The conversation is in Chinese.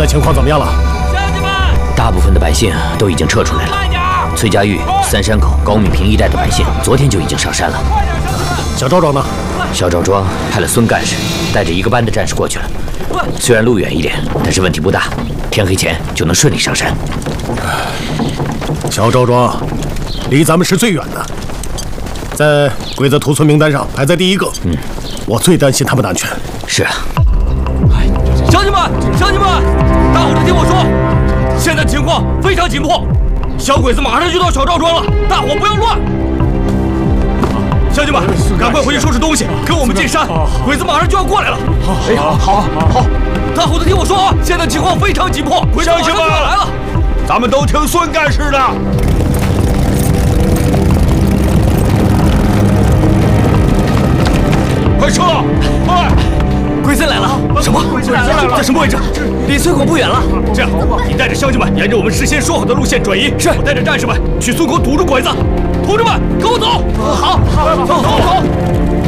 在情况怎么样了？ 乡亲们， 大部分的百姓都已经撤出来了。 慢点儿！ 崔家峪、三山口、高密坪一带的百姓昨天就已经上山了。 快点，乡亲们！ 小赵庄呢？ 小赵庄派了孙干事带着1个班的战士过去了。虽然路远一点，但是问题不大，天黑前就能顺利上山。 小赵庄离咱们是最远的，在鬼子屠村名单上排在第1个。我最担心他们的安全。 是啊。 乡亲们，乡亲们，大伙儿听我说，现在情况非常紧迫，小鬼子马上就到小赵庄了，大伙不要乱。乡亲们，赶快回去收拾东西，跟我们进山，鬼子马上就要过来了。好，大伙儿听我说啊，现在情况非常紧迫，鬼子马上就要来了。 咱们都听孙干事的。快撤！快！ 鬼子来了！什么？鬼子来了？在什么位置？离村口不远了。这样，你带着乡亲们沿着我们事先说好的路线转移。是。我带着战士们去村口堵住鬼子。同志们，跟我走！好，走。